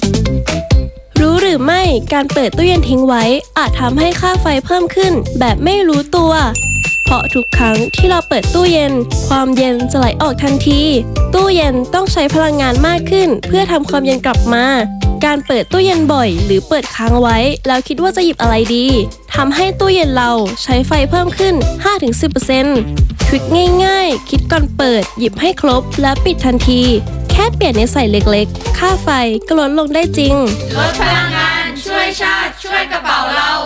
รู้หรือไม่การเปิดตู้เย็นทิ้งไว้อาจทำให้ค่าไฟเพิ่มขึ้นแบบไม่รู้ตัว เพราะทุกครั้งที่เราเปิดตู้เย็นความเย็นจะไหลออกทันทีตู้เย็นต้องใช้พลังงานมากขึ้นเพื่อทำความเย็นกลับมาการเปิดตู้เย็นบ่อยหรือเปิดค้างไว้แล้วคิดว่าจะหยิบอะไรดีทำให้ตู้เย็นเราใช้ไฟเพิ่มขึ้น 5-10% ทริคง่ายๆคิดก่อนเปิดหยิบให้ครบและปิดทันทีแค่เปลี่ยนนิสัยเล็กๆค่าไฟก็ลดลงได้จริงลดพลังงานช่วยชาติช่วยกระเป๋าเรา